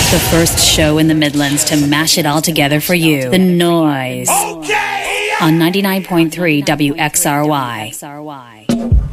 The first show in the Midlands to mash it all together for you. The Noise. Okay. On 99.3 WXRY.